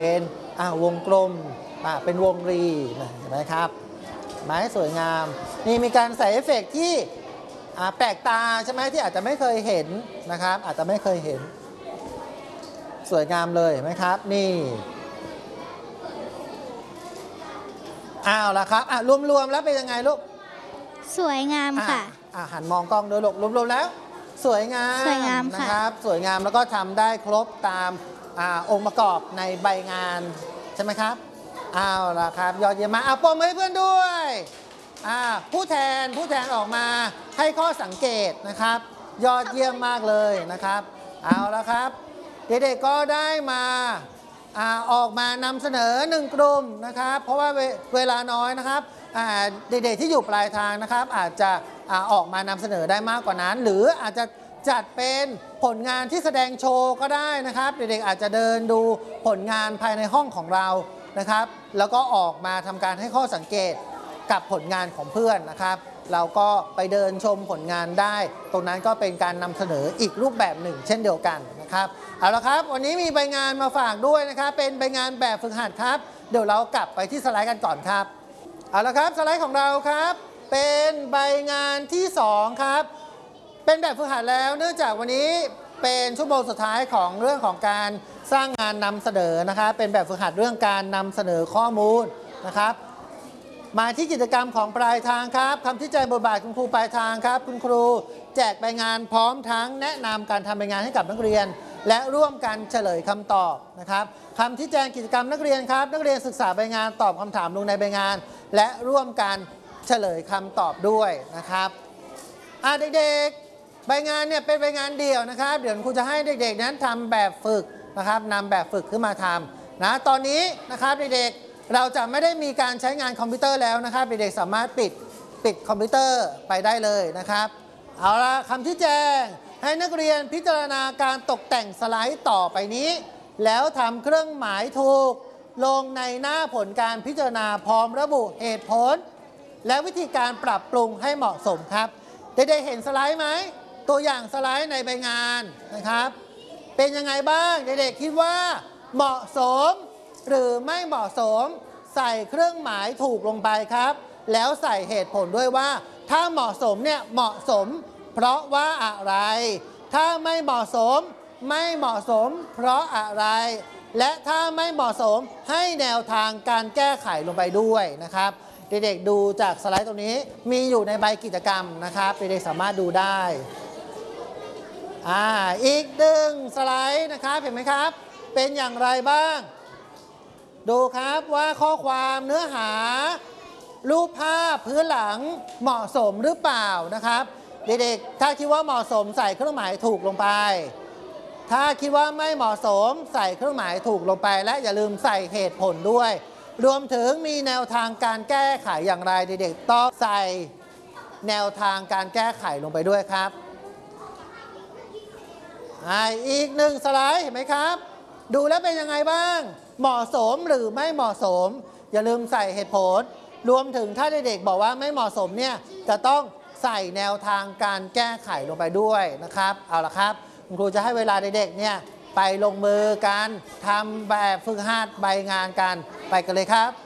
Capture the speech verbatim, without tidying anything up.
เป็นวงกลมเป็นวงรีเห็นไหมครับไม้สวยงามนี่มีการใส่เอฟเฟกต์ที่แปลกตาใช่ไหมที่อาจจะไม่เคยเห็นนะครับอาจจะไม่เคยเห็นสวยงามเลยเห็นไหมครับนี่อ้าวละครับรวมๆแล้วเป็นยังไงลูกสวยงามค่ะหันมองกล้องด้วยลูกรวมๆแล้วสวยงามสวยงามนะครับสวยงามแล้วก็ทำได้ครบตามอองค์ประกอบในใบงานใช่ไหมครับอ้าวละครับยอดเยี่ยมมากเอาปมให้เพื่อนด้วยผู้แทนผู้แทนออกมาให้ข้อสังเกตนะครับยอดเยี่ยมมากเลยนะครับเอาละครับเด็กๆก็ได้มาออกมานำเสนอหนึ่งกลุ่มนะครับเพราะว่าเวลาน้อยนะครับเด็กๆที่อยู่ปลายทางนะครับอาจจะออกมานำเสนอได้มากกว่านั้นหรืออาจจะจัดเป็นผลงานที่แสดงโชว์ก็ได้นะครับเด็กๆอาจจะเดินดูผลงานภายในห้องของเรานะครับแล้วก็ออกมาทำการให้ข้อสังเกตกับผลงานของเพื่อนนะครับเราก็ไปเดินชมผลงานได้ตรงนั้นก็เป็นการนำเสนออีกรูปแบบหนึ่งเช่นเดียวกันนะครับเอาละครับวันนี้มีใบงานมาฝากด้วยนะครับเป็นใบงานแบบฝึกหัดครับเดี๋ยวเรากลับไปที่สไลด์กันก่อนครับเอาละครับสไลด์ของเราครับเป็นใบงานที่สองครับเป็นแบบฝึกหัดแล้วเนื่องจากวันนี้เป็นชั่วโมงสุดท้ายของเรื่องของการสร้างงานนำเสนอนะครับเป็นแบบฝึกหัดเรื่องการนำเสนอข้อมูลนะครับมาที่กิจกรรมของปลายทางครับคำที่แจ้งบทบาทคุณครูปลายทางครับคุณครูแจกใบงานพร้อมทั้งแนะนำการทำใบงานให้กับนักเรียนและร่วมกันเฉลยคำตอบนะครับคำที่แจ้งกิจกรรมนักเรียนครับนักเรียนศึกษาใบงานตอบคำถามลงในใบงานและร่วมกันเฉลยคำตอบด้วยนะครับอ่ะเด็กๆใบงานเนี่ยเป็นใบงานเดี่ยวนะครับเดี๋ยวครูจะให้เด็กๆนั้นทำแบบฝึกนะครับนำแบบฝึกขึ้นมาทำนะตอนนี้นะครับเด็กๆเราจะไม่ได้มีการใช้งานคอมพิวเตอร์แล้วนะครับเด็กๆสามารถปิดปิดคอมพิวเตอร์ไปได้เลยนะครับเอาละคำที่แจ้งให้นักเรียนพิจารณาการตกแต่งสไลด์ต่อไปนี้แล้วทำเครื่องหมายถูกลงในหน้าผลการพิจารณาพร้อมระบุเหตุผลและวิธีการปรับปรุงให้เหมาะสมครับเด็กๆเห็นสไลด์ไหมตัวอย่างสไลด์ในใบงานนะครับเป็นยังไงบ้างเด็กๆคิดว่าเหมาะสมหรือไม่เหมาะสมใส่เครื่องหมายถูกลงไปครับแล้วใส่เหตุผลด้วยว่าถ้าเหมาะสมเนี่ยเหมาะสมเพราะว่าอะไรถ้าไม่เหมาะสมไม่เหมาะสมเพราะอะไรและถ้าไม่เหมาะสมให้แนวทางการแก้ไขลงไปด้วยนะครับเด็กๆดูจากสไลด์ตรงนี้มีอยู่ในใบกิจกรรมนะครับเด็กๆสามารถดูได้อ่าอีกหนึ่งสไลด์นะครับเห็นไหมครับเป็นอย่างไรบ้างดูครับว่าข้อความเนื้อหารูปภาพพื้นหลังเหมาะสมหรือเปล่านะครับเด็กๆถ้าคิดว่าเหมาะสมใส่เครื่องหมายถูกลงไปถ้าคิดว่าไม่เหมาะสมใส่เครื่องหมายถูกลงไปและอย่าลืมใส่เหตุผลด้วยรวมถึงมีแนวทางการแก้ไขอย่างไรเด็กๆต้องใส่แนวทางการแก้ไขลงไปด้วยครับอีกหนึ่งสไลด์เห็นไหมครับดูแล้วเป็นยังไงบ้างเหมาะสมหรือไม่เหมาะสมอย่าลืมใส่เหตุผลรวมถึงถ้าเด็กๆบอกว่าไม่เหมาะสมเนี่ยจะต้องใส่แนวทางการแก้ไขลงไปด้วยนะครับเอาละครับคุณครูจะให้เวลาเด็กๆเนี่ยไปลงมือกันทำแบบฝึกหัดใบงานกันไปกันเลยครับ